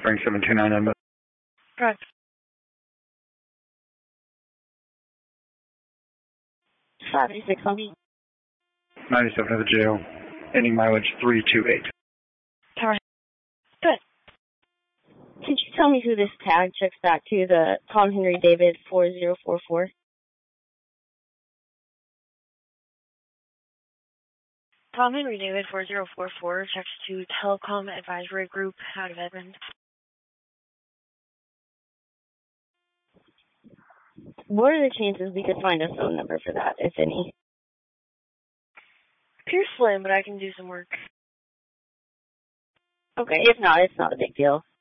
Frank 729 Correct. 586 on me. 97 of the jail. Ending mileage 328. Tower. Good. Could you tell me who this tag checks back to, the Tom Henry David 4044? Tom Henry David 4044 checks to Telecom Advisory Group out of Edmond. What are the chances we could find a phone number for that, if any? Appears slim, but I can do some work. Okay, if not, it's not a big deal.